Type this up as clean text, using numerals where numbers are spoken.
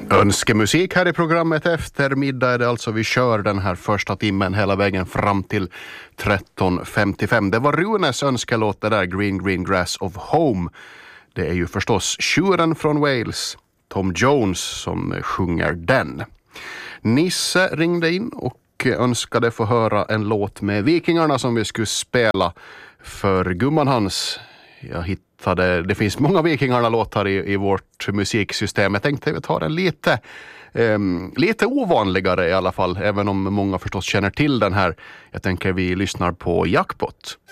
Önskemusik här i programmet eftermiddag är det alltså. Vi kör den här första timmen hela vägen fram till 13.55. Det var Runes önskelåt det där, Green Green Grass of Home. Det är ju förstås tjuren från Wales, Tom Jones, som sjunger den. Nisse ringde in och önskade få höra en låt med Vikingarna som vi skulle spela för gumman hans. Jag hittade, det finns många Vikingarna-låtar i vårt musiksystem. Jag tänkte vi tar en lite ovanligare i alla fall, även om många förstås känner till den här. Jag tänker vi lyssnar på Jackpot.